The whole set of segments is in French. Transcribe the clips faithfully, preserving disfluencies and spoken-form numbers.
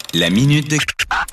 La minute de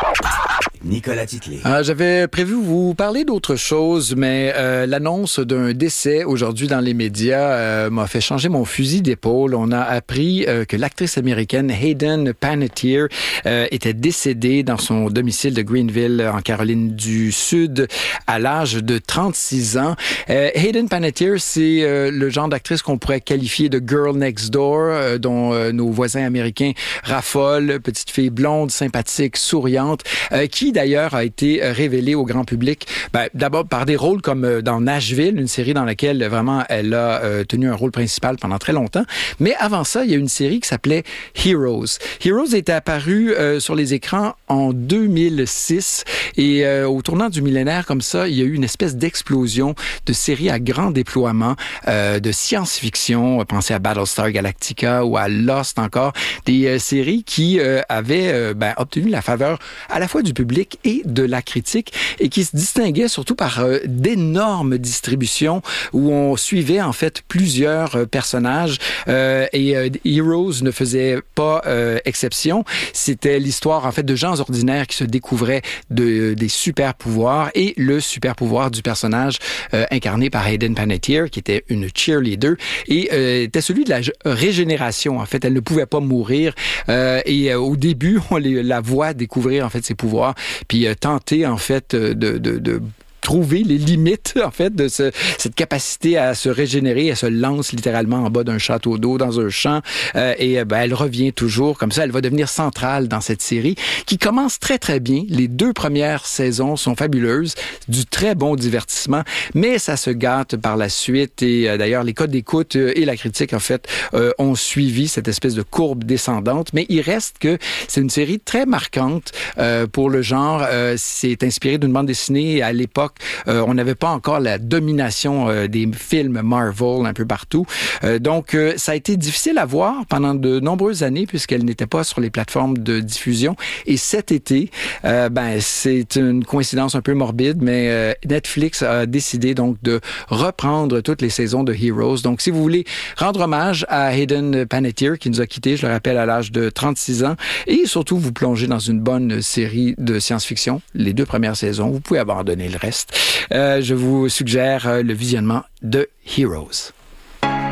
Nicolas Titley. Ah, j'avais prévu vous parler d'autre chose, mais euh, l'annonce d'un décès aujourd'hui dans les médias euh, m'a fait changer mon fusil d'épaule. On a appris euh, que l'actrice américaine Hayden Panettiere euh, était décédée dans son domicile de Greenville, en Caroline du Sud, à l'âge de trente-six ans. Euh, Hayden Panettiere, c'est euh, le genre d'actrice qu'on pourrait qualifier de girl next door, euh, dont euh, nos voisins américains raffolent. Petite fille blonde, sympathique, souriante, euh, qui d'ailleurs a été révélée au grand public, ben, d'abord par des rôles comme dans Nashville, une série dans laquelle vraiment elle a euh, tenu un rôle principal pendant très longtemps. Mais avant ça, il y a une série qui s'appelait Heroes. Heroes était apparue euh, sur les écrans en deux mille six et euh, au tournant du millénaire comme ça, il y a eu une espèce d'explosion de séries à grand déploiement, euh, de science-fiction. Pensez à Battlestar Galactica ou à Lost encore, des euh, séries qui euh, avaient euh, ben, obtenu la faveur à la fois du public et de la critique et qui se distinguait surtout par euh, d'énormes distributions où on suivait en fait plusieurs euh, personnages euh, et euh, Heroes ne faisait pas euh, exception. C'était l'histoire en fait de gens ordinaires qui se découvraient de, des super pouvoirs et le super pouvoir du personnage euh, incarné par Hayden Panettiere qui était une cheerleader et euh, était celui de la régénération. En fait, elle ne pouvait pas mourir euh, et euh, au début on les, la voit découvrir en fait ses pouvoirs puis euh, tenter en fait de, de, de trouver les limites, en fait, de ce, cette capacité à se régénérer. Elle se lance littéralement en bas d'un château d'eau, dans un champ, euh, et ben, elle revient toujours. Comme ça, elle va devenir centrale dans cette série qui commence très, très bien. Les deux premières saisons sont fabuleuses, du très bon divertissement, mais ça se gâte par la suite. Et euh, d'ailleurs, les codes d'écoute euh, et la critique, en fait, euh, ont suivi cette espèce de courbe descendante. Mais il reste que c'est une série très marquante euh, pour le genre. Euh, c'est inspiré d'une bande dessinée à l'époque. Euh, on n'avait pas encore la domination euh, des films Marvel un peu partout. Euh, donc, euh, ça a été difficile à voir pendant de nombreuses années puisqu'elle n'était pas sur les plateformes de diffusion. Et cet été, euh, ben, c'est une coïncidence un peu morbide, mais euh, Netflix a décidé donc de reprendre toutes les saisons de Heroes. Donc, si vous voulez rendre hommage à Hayden Panettiere qui nous a quittés, je le rappelle, à l'âge de trente-six ans, et surtout vous plonger dans une bonne série de science-fiction, les deux premières saisons, vous pouvez abandonner le reste. Euh, je vous suggère euh, le visionnement de Heroes.